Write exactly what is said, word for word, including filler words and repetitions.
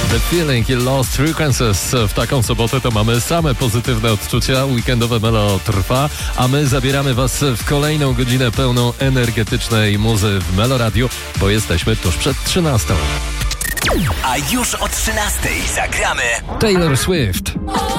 The Feeling i Lost Frequencies. W taką sobotę to mamy same pozytywne odczucia. Weekendowe Melo trwa, a my zabieramy Was w kolejną godzinę pełną energetycznej muzy w Melo Radio, bo jesteśmy tuż przed trzynastą. A już o trzynastej zagramy Taylor Swift.